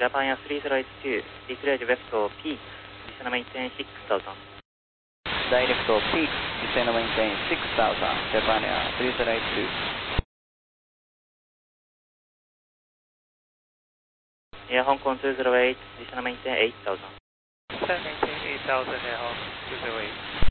Japan Air 3082, declared vector P, descend maintain 6000. Direct P, descend maintain 6000, Japan Air 3082. Air Hong Kong 208, descend maintain 8000. Descend maintain 8000, Air Hong 208.